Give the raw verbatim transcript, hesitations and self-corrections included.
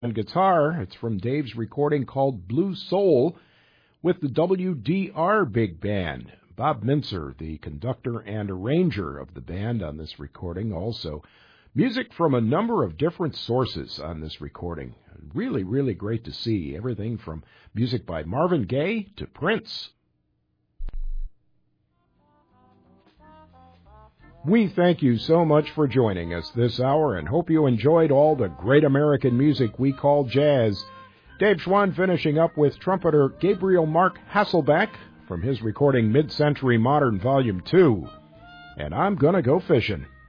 and guitar. It's from Dave's recording called Blue Soul with the W D R Big Band. Bob Mintzer, the conductor and arranger of the band on this recording. Also, music from a number of different sources on this recording. Really, really great to see. Everything from music by Marvin Gaye to Prince. We thank you so much for joining us this hour and hope you enjoyed all the great American music we call jazz. Dave Schwann finishing up with trumpeter Gabriel Mark Hasselbeck from his recording Mid-Century Modern Volume two. And I'm gonna go fishing.